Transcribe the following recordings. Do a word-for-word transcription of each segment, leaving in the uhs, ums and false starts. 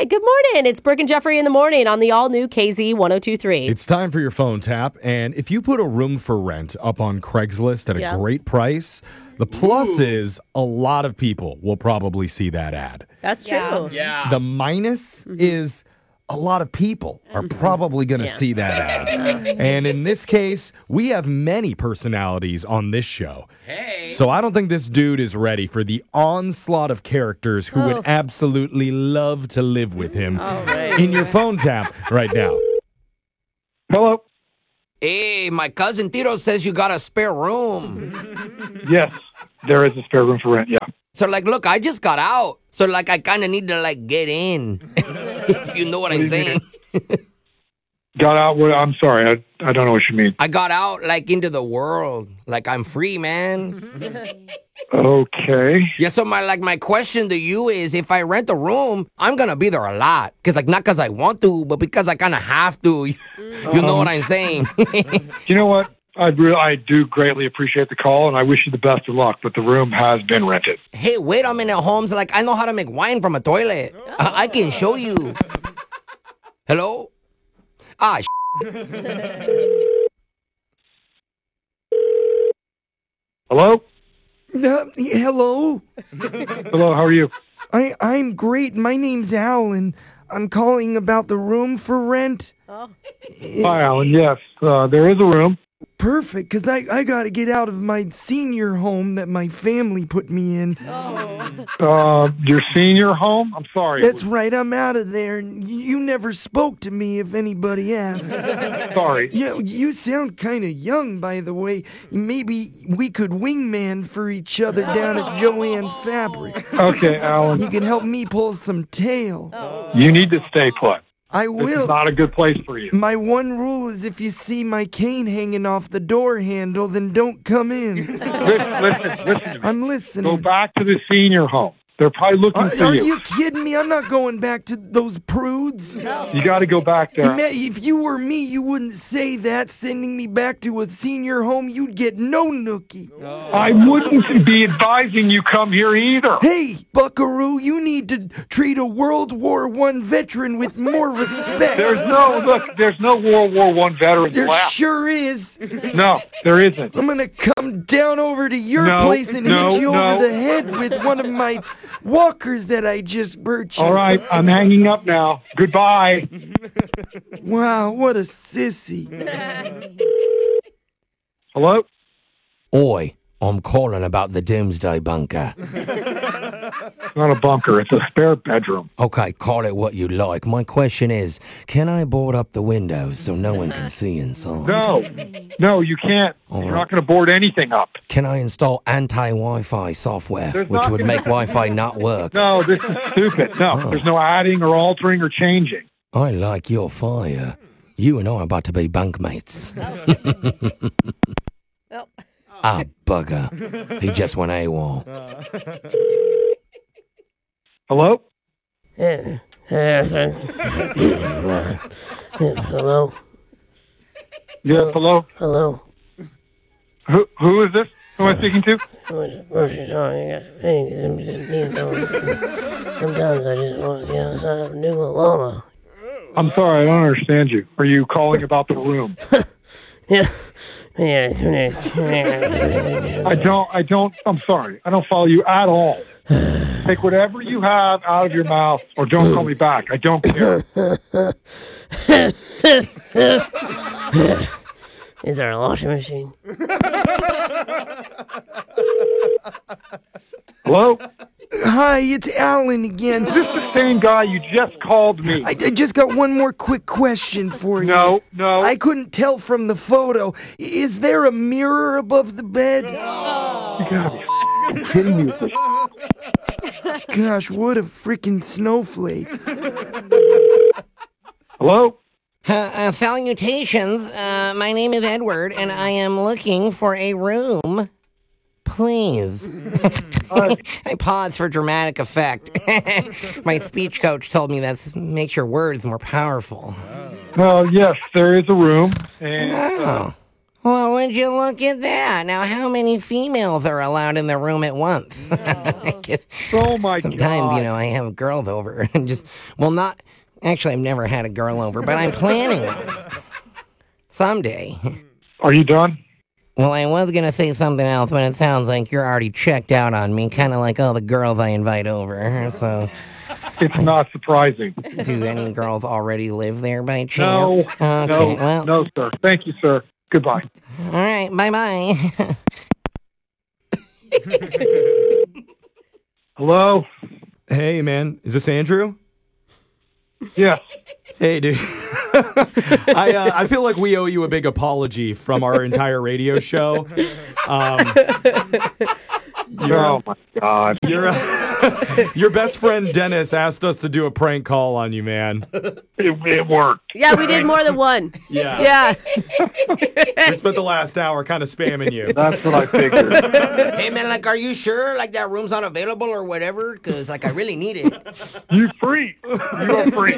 Hi, good morning. It's Brooke and Jeffrey in the morning on the all-new K Z ten twenty-three. It's time for your phone tap, and if you put a room for rent up on Craigslist at a Yeah. great price, the plus is a lot of people will probably see that ad. That's true. Yeah. Yeah. The minus is a lot of people are probably going to Yeah. see that ad. And in this case, we have many personalities on this show. Hey. So I don't think this dude is ready for the onslaught of characters who Oh. would absolutely love to live with him All right. in your phone tap right now. Hello. Hey, my cousin Tito says you got a spare room. Yes, there is a spare room for rent. Yeah. So, like, look, I just got out. So, like, I kind of need to, like, get in. If you know what, What I'm do you mean? saying. Got out. What? I'm sorry. I, I don't know what you mean. I got out, like, into the world. Like, I'm free, man. Okay. Yeah, so, my like, my question to you is, if I rent a room, I'm going to be there a lot. Because, like, not because I want to, but because I kind of have to. You know what I'm saying? You know what? I really, I do greatly appreciate the call, and I wish you the best of luck. But the room has been rented. Hey, wait a minute, Holmes. Like, I know how to make wine from a toilet. I, I can show you. Hello? Ah, sh- Hello. Uh, hello. Hello. How are you? I I'm great. My name's Alan. I'm calling about the room for rent. Hi, Alan. Yes, uh, there is a room. Perfect, because I, I got to get out of my senior home that my family put me in. Uh, your senior home. I'm sorry. That's right, I'm out of there. And you, you never spoke to me if anybody asked. Sorry. Yeah, you sound kind of young, by the way. Maybe we could wingman for each other down at Joanne Fabrics. Okay, Alan. You can help me pull some tail. You need to stay put. I This will. is not a good place for you. My one rule is if you see my cane hanging off the door handle, then don't come in. Listen, listen, listen to me. I'm Go listening. back to the senior home. They're probably looking Uh, for are you. you kidding me? I'm not going back to those prudes. You got to go back there. Ima- If you were me, you wouldn't say that. Sending me back to a senior home, you'd get no nookie. I wouldn't be advising you come here either. Hey, buckaroo, you need to treat a World War One veteran with more respect. There's no look. There's no World War One veterans There left. sure is. No, there isn't. I'm gonna come down over to your No, place and no, hit you no. over the head with one of my walkers that I just purchased. All right, I'm hanging up now. Goodbye. Wow, what a sissy. Hello? Oi, I'm calling about the Doomsday Bunker. It's not a bunker. It's a spare bedroom. Okay, call it what you like. My question is, can I board up the windows so no one can see inside? No, no, you can't. All You're right. not going to board anything up. Can I install anti-Wi-Fi software, There's which not would gonna- make Wi-Fi not work? No, this is stupid. No, Oh. there's no adding or altering or changing. I like your fire. You and I are about to be bunkmates. Oh. Ah, bugger. He just went AWOL. Hello? Hello? Yes, hello? Hello? Who, who is this? Who am I speaking to? What grocery store you got? Hey, I just need those. Sometimes I just want to get outside and do a llama. I'm sorry, I don't understand you. Are you calling about the room? Yeah. Yeah. I don't, I don't, I'm sorry. I don't follow you at all. Take whatever you have out of your mouth or don't call me back. I don't care. Is there a washing machine? Hello? Hi, it's Alan again. Is this the same guy you just called me? I, I just got one more quick question for you. No, no. I couldn't tell from the photo. I- Is there a mirror above the bed? You gotta be f***ing kidding me with this. Gosh, what a freaking snowflake. Hello? Uh, uh, salutations. Uh, my name is Edward, and I am looking for a room. Please. I paused for dramatic effect. My speech coach told me that makes your words more powerful. Well, yes, there is a room. And uh, Wow. Well, would you look at that? Now, how many females are allowed in the room at once? I guess Oh, my sometimes, God. you know, I have girls over and just, well, not, actually, I've never had a girl over, but I'm planning on it. Someday. Are you done? Well, I was going to say something else, but it sounds like you're already checked out on me, kind of like all the girls I invite over. So, It's not surprising. do any girls already live there by No, chance? Okay, no, well, no, sir. Thank you, sir. Goodbye. all right, bye-bye. Hello? Hey, man. Is this Andrew? Yes. Hey, dude. I uh, I feel like we owe you a big apology from our entire radio show. Um, Oh, my God. your, uh, your best friend Dennis asked us to do a prank call on you, man. It, it worked. Yeah, we did more than one. Yeah. Yeah. We spent the last hour kind of spamming you. That's what I figured. Hey, man, like, are you sure, like, that room's not available or whatever? Because, like, I really need it. You free. You are free.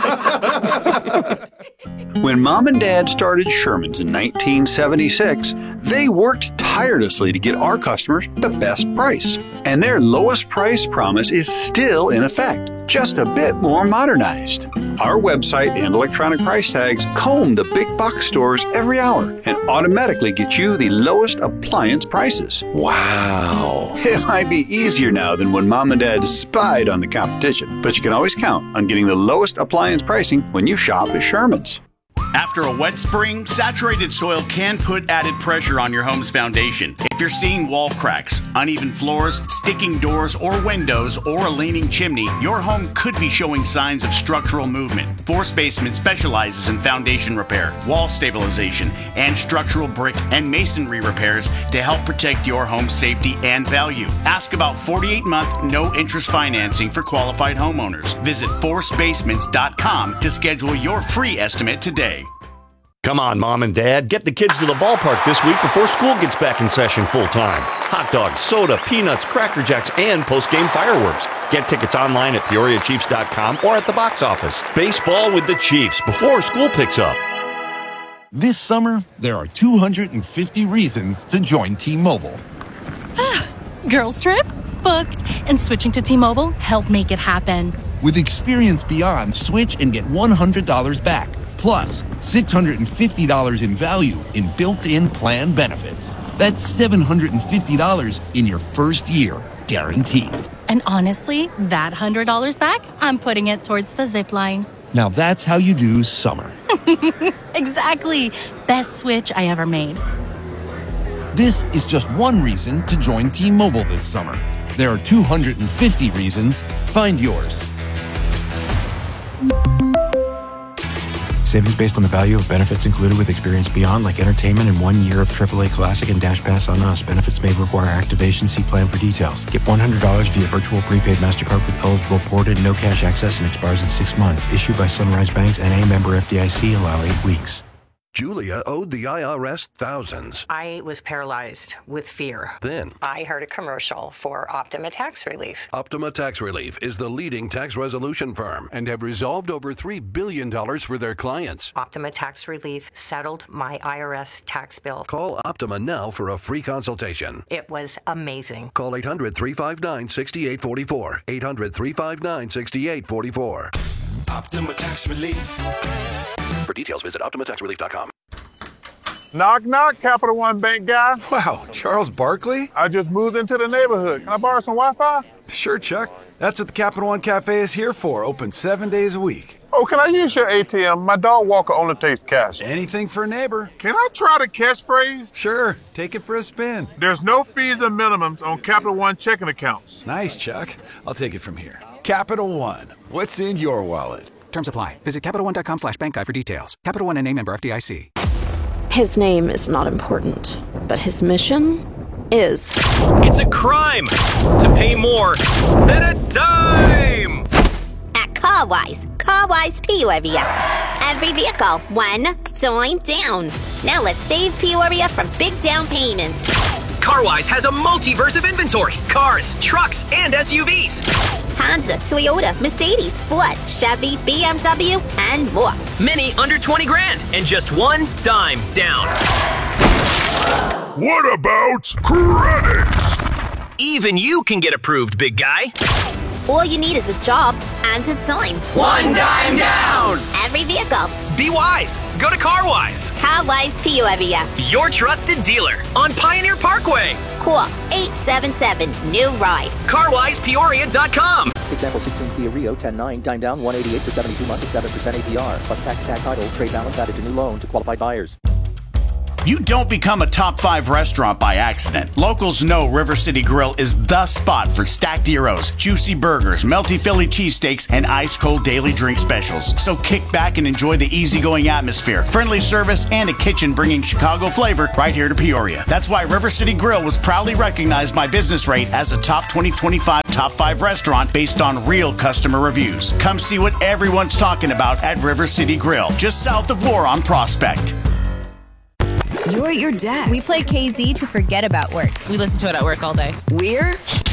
When Mom and Dad started Sherman's in nineteen seventy-six, they worked tirelessly to get our customers the best price. And their lowest price promise is still in effect, just a bit more modernized. Our website and electronic price tags comb the big box stores every hour and automatically get you the lowest appliance prices. Wow. It might be easier now than when Mom and Dad spied on the competition, but you can always count on getting the lowest appliance pricing when you shop at Sherman's. After a wet spring, saturated soil can put added pressure on your home's foundation. If you're seeing wall cracks, uneven floors, sticking doors or windows, or a leaning chimney, your home could be showing signs of structural movement. Force Basement specializes in foundation repair, wall stabilization, and structural brick and masonry repairs to help protect your home's safety and value. Ask about forty-eight month no-interest financing for qualified homeowners. Visit force basements dot com to schedule your free estimate today. Come on, Mom and Dad. Get the kids to the ballpark this week before school gets back in session full-time. Hot dogs, soda, peanuts, Cracker Jacks, and post-game fireworks. Get tickets online at peoria chiefs dot com or at the box office. Baseball with the Chiefs before school picks up. This summer, there are two hundred fifty reasons to join T-Mobile. Girls trip? Booked. And switching to T-Mobile helped make it happen. With Experience Beyond, switch and get one hundred dollars back. Plus, six hundred fifty dollars in value in built-in plan benefits. That's seven hundred fifty dollars in your first year, guaranteed. And honestly, that one hundred dollars back, I'm putting it towards the zip line. Now that's how you do summer. Exactly. Best switch I ever made. This is just one reason to join T-Mobile this summer. There are two hundred fifty reasons. Find yours. Savings based on the value of benefits included with Experience Beyond, like entertainment and one year of triple A Classic and Dash Pass on us. Benefits may require activation. See plan for details. Get one hundred dollars via virtual prepaid MasterCard with eligible ported, no cash access, and expires in six months. Issued by Sunrise Banks, N A member F D I C. Allow eight weeks. Julia owed the I R S thousands. I was paralyzed with fear. Then I heard a commercial for Optima Tax Relief. Optima Tax Relief is the leading tax resolution firm and have resolved over three billion dollars for their clients. Optima Tax Relief settled my I R S tax bill. Call Optima now for a free consultation. It was amazing. Call eight hundred, three five nine, six eight four four. eight hundred, three five nine, six eight four four. Optima Tax Relief. For details, visit optima tax relief dot com. Knock, knock, Capital One Bank guy. Wow, Charles Barkley? I just moved into the neighborhood. Can I borrow some Wi-Fi? Sure, Chuck. That's what the Capital One Cafe is here for, open seven days a week. Oh, can I use your A T M? My dog walker only takes cash. Anything for a neighbor. Can I try the catchphrase? Sure, take it for a spin. There's no fees and minimums on Capital One checking accounts. Nice, Chuck. I'll take it from here. Capital One, what's in your wallet? Terms apply. Visit Capital One dot com slash bank guide for details. Capital One N A member F D I C. His name is not important, but his mission is. It's a crime to pay more than a dime! At CarWise, CarWise Peoria. Every vehicle, one dime down. Now let's save Peoria from big down payments. CarWise has a multiverse of inventory. Cars, trucks, and S U Vs. Honda, Toyota, Mercedes, Ford, Chevy, B M W, and more. Many under twenty grand and just one dime down. What about credit? Even you can get approved, big guy. All you need is a job and a dime. One dime down. Every vehicle. Be wise. Go to CarWise. CarWise Peoria. Your trusted dealer on Pioneer Parkway. Call eight seven seven, new ride. car wise peoria dot com. Example sixteen Kia Rio ten nine, dime down one eighty-eight for seventy-two months at seven percent A P R. Plus tax, tag title, trade balance added to new loan to qualified buyers. You don't become a top five restaurant by accident. Locals know River City Grill is the spot for stacked gyros, juicy burgers, melty Philly cheesesteaks, and ice-cold daily drink specials. So kick back and enjoy the easygoing atmosphere, friendly service, and a kitchen bringing Chicago flavor right here to Peoria. That's why River City Grill was proudly recognized by Business Rate as a top twenty twenty-five top five restaurant based on real customer reviews. Come see what everyone's talking about at River City Grill, just south of Lore on Prospect. You're at your desk. We play K Z to forget about work. We listen to it at work all day. We're